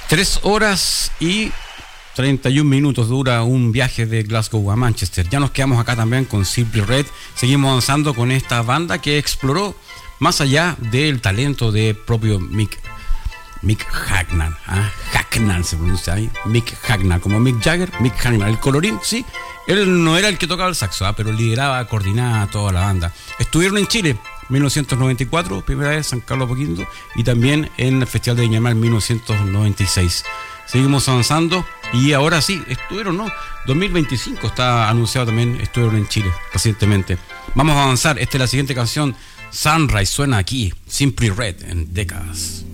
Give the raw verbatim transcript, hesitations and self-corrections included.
Tres horas y treinta y un minutos dura un viaje de Glasgow a Manchester. Ya nos quedamos acá también con Simply Red. Seguimos avanzando con esta banda que exploró más allá del talento de propio Mick Mick Hucknall, ¿ah? Hucknall se pronuncia ahí, Mick Hucknall, como Mick Jagger, Mick Hucknall, el colorín, sí, él no era el que tocaba el saxo, ¿ah? Pero lideraba, coordinaba toda la banda. Estuvieron en Chile, mil novecientos noventa y cuatro, primera vez San Carlos Apoquindo, y también en el Festival de Viña del Mar mil novecientos noventa y seis. Seguimos avanzando y ahora sí, estuvieron, ¿no? dos mil veinticinco está anunciado también, estuvieron en Chile recientemente. Vamos a avanzar, esta es la siguiente canción, Sunrise, suena aquí, Simply Red en Décadas.